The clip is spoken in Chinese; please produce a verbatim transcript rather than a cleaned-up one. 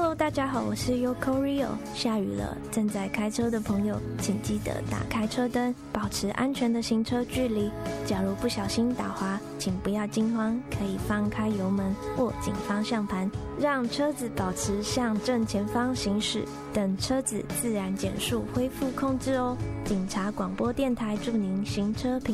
Hello， 大家好，我是 Yoko Rio。下雨了，正在开车的朋友，请记得打开车灯，保持安全的行车距离。假如不小心打滑，请不要惊慌，可以放开油门，握紧方向盘，让车子保持向正前方行驶，等车子自然减速恢复控制哦。警察广播电台祝您行车平安。